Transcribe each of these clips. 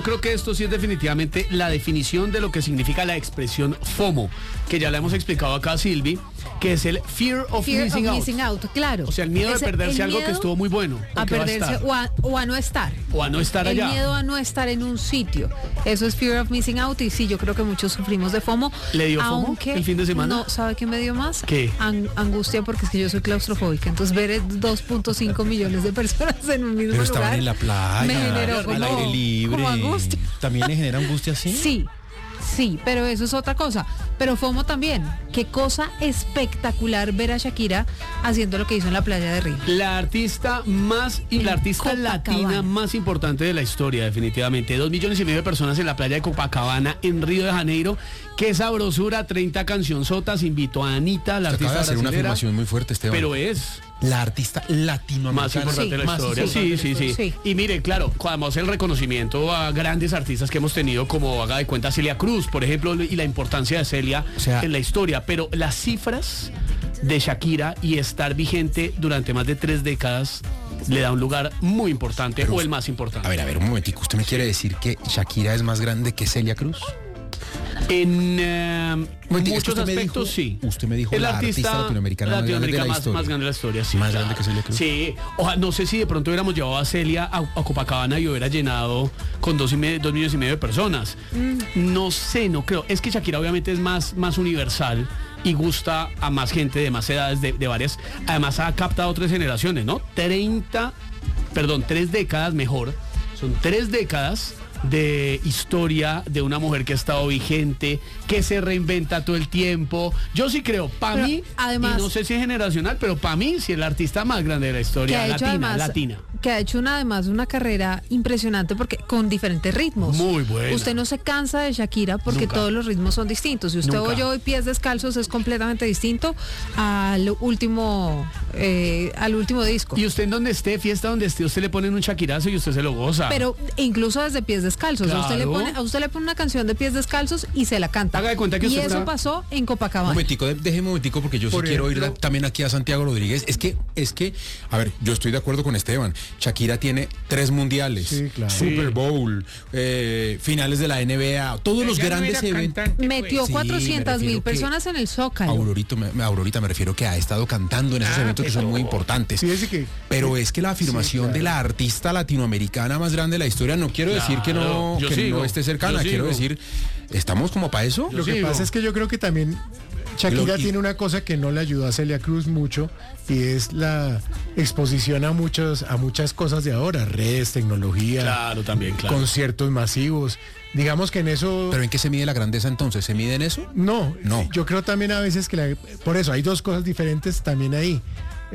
Creo que esto sí es definitivamente la definición de lo que significa la expresión FOMO, que ya la hemos explicado acá a Silvi, que es el Fear of Missing Out. Claro. O sea, el miedo de perderse algo que estuvo muy bueno. A perderse o a no estar. O a no estar allá. El miedo a no estar en un sitio. Eso es Fear of Missing Out. Y sí, yo creo que muchos sufrimos de FOMO. ¿Le dio FOMO el fin de semana? No, ¿sabe qué me dio más? ¿Qué? Angustia, porque es que yo soy claustrofóbica. Entonces ver 2.5 millones de personas en un mismo Pero lugar. estaban en la playa, me generó al aire libre. como angustia. ¿También le genera angustia así? Sí, pero eso es otra cosa. Pero FOMO también. Qué cosa espectacular ver a Shakira haciendo lo que hizo en la playa de Río. La artista latina más importante de la historia, definitivamente. 2,5 millones de personas en la playa de Copacabana, en Río de Janeiro. Qué sabrosura, 30 cancionzotas. Invitó a Anita, la artista acaba de hacer una brasilera. afirmación muy fuerte, Esteban. Pero es la artista latinoamericana más importante de la historia. Sí. Y mire, claro, además el reconocimiento a grandes artistas que hemos tenido, como haga de cuenta Celia Cruz, por ejemplo, y la importancia de Celia en la historia. Pero las cifras de Shakira y estar vigente durante más de 3 décadas le da un lugar muy importante, o el más importante. A ver, un momentico. ¿Usted me quiere decir que Shakira es más grande que Celia Cruz? En muchos aspectos, sí. Usted me dijo el la artista latinoamericana más grande de la historia. Más grande de la historia, sí. Más grande que Celia Cruz. Sí. No sé si de pronto hubiéramos llevado a Celia a Copacabana y hubiera llenado con 2,5 millones de personas. No sé, no creo. Es que Shakira obviamente es más universal y gusta a más gente de más edades, de varias. Además ha captado 3 generaciones, ¿no? 3 décadas mejor. Son 3 décadas de historia de una mujer que ha estado vigente, que se reinventa todo el tiempo. Yo sí creo, para mí, además, y no sé si es generacional, pero para mí sí es la artista más grande de la historia latina. Que ha hecho además una carrera impresionante, porque con diferentes ritmos. Muy buena. Usted no se cansa de Shakira porque todos los ritmos son distintos. Si usted oye hoy Pies Descalzos, es completamente distinto al último disco. Y usted en donde esté, fiesta donde esté, usted le pone un Shakirazo y usted se lo goza. Pero incluso desde Pies Descalzos, claro. a usted le pone una canción de Pies Descalzos y se la canta. Haga de cuenta que usted eso pasó en Copacabana. Déjeme un momentico, porque yo sí quiero ir también aquí a Santiago Rodríguez. Es que, a ver, yo estoy de acuerdo con Esteban. Shakira tiene 3 mundiales, Super Bowl, finales de la NBA, todos los grandes eventos. Metió 400,000 personas en el Zócalo. Aurorita, me refiero que ha estado cantando en esos eventos que son muy importantes. Pero es que la afirmación de la artista latinoamericana más grande de la historia, no quiero decir que no esté cercana, quiero decir, ¿estamos como para eso? Lo que pasa es que yo creo que también Shakira tiene una cosa que no le ayudó a Celia Cruz mucho, y es la exposición a muchas cosas de ahora, redes, tecnología, también, conciertos masivos. Digamos que en eso... ¿Pero en qué se mide la grandeza entonces? ¿Se mide en eso? No. Yo creo también a veces que por eso hay 2 cosas diferentes también ahí.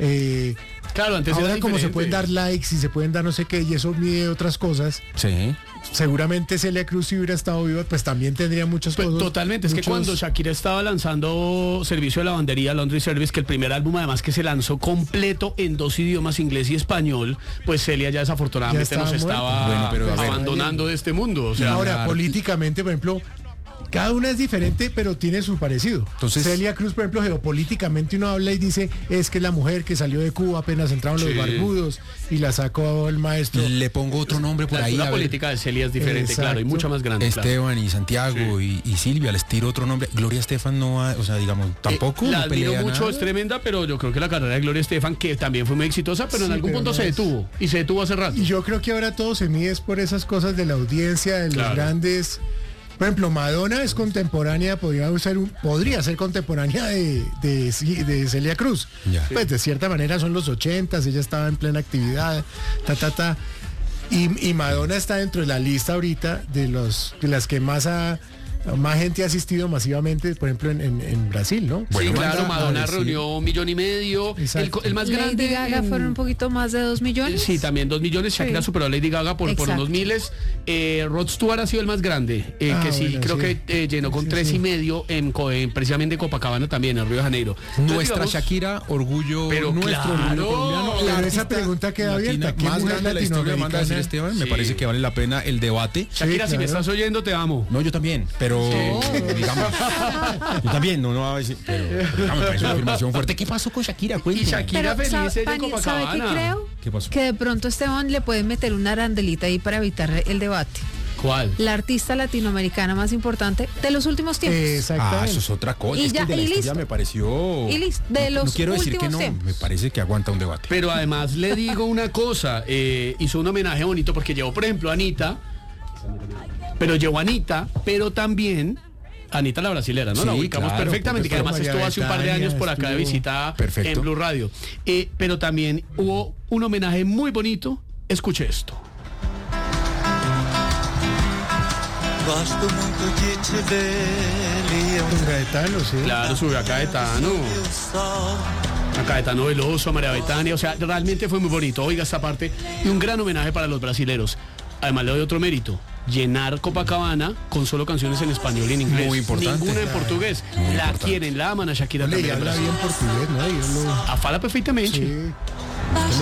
Antes ahora era como diferente. se pueden dar likes y se pueden dar no sé qué, y eso mide otras cosas. Sí. Seguramente Celia Cruz, si hubiera estado viva, pues también tendría muchas cosas. Totalmente, es que cuando Shakira estaba lanzando Servicio de Lavandería, Laundry Service, que el primer álbum además que se lanzó completo en 2 idiomas, inglés y español, pues Celia ya desafortunadamente nos estaba abandonando de este mundo. O sea, ahora, políticamente, por ejemplo, cada una es diferente, pero tiene su parecido. Entonces, Celia Cruz, por ejemplo, geopolíticamente uno habla y dice, es que es la mujer que salió de Cuba, apenas entraron los barbudos y la sacó el maestro. Le pongo otro nombre por ahí. La política de Celia es diferente, claro, y mucho más grande. Esteban y Santiago y Silvia, les tiro otro nombre. Gloria Estefan tampoco. La admiro mucho, es tremenda, pero yo creo que la carrera de Gloria Estefan, que también fue muy exitosa, pero en algún punto se detuvo, y se detuvo hace rato. Y yo creo que ahora todo se mide por esas cosas de la audiencia, de los grandes... Por ejemplo, Madonna es contemporánea, podría ser contemporánea de Celia Cruz. Pues de cierta manera son los 80s, ella estaba en plena actividad, y Madonna está dentro de la lista ahorita de las que más gente ha asistido masivamente, por ejemplo, en Brasil, ¿no? Bueno, Madonna reunió 1,5 millones. El más grande. Lady Gaga fueron un poquito más de 2 millones. Sí, también 2 millones. Shakira superó a Lady Gaga por unos miles. Rod Stewart ha sido el más grande, que llenó con 3,5 precisamente en Copacabana también, en Río de Janeiro. Nuestra Shakira, orgullo, nuestro orgullo colombiano. Pero esa pregunta queda abierta. ¿Qué más grande de la historia manda a decir Esteban? Me parece que vale la pena el debate. Shakira, si me estás oyendo, te amo. No, yo también, pero digamos, yo también, no va a decir, pero digamos, es una afirmación fuerte. ¿Qué pasó con Shakira? Y Shakira feliz en Copacabana. ¿Sabe qué creo? ¿Qué pasó? Que de pronto Esteban le puede meter una arandelita ahí para evitar el debate. ¿Cuál? La artista latinoamericana más importante de los últimos tiempos. Exactamente. Eso es otra cosa. Y es ya, que de la y historia listo. me pareció... Y listo, de los no quiero decir que últimos no, tiempos. me parece que aguanta un debate. Pero además le digo una cosa, hizo un homenaje bonito porque llevó, por ejemplo, a Anita, pero también Anita la brasilera, ¿no? Sí, la ubicamos claro, perfectamente, que además María estuvo hace un par de Betania, años por acá de visita en Blue Radio. Pero también hubo un homenaje muy bonito. Escuche esto. Gosto muito de te ver, Con Gaetano, sí. Claro, subió a Caetano. A Caetano Veloso, a María Betania. O sea, realmente fue muy bonito. Oiga esta parte. Y un gran homenaje para los brasileros. Además le doy otro mérito. Llenar Copacabana con solo canciones en español y en inglés. Muy importante. Ninguna en portugués. Muy La importante. quieren, la aman a Shakira Le también en habla Brasil. bien portugués, ¿no? A fala perfectamente. Sí.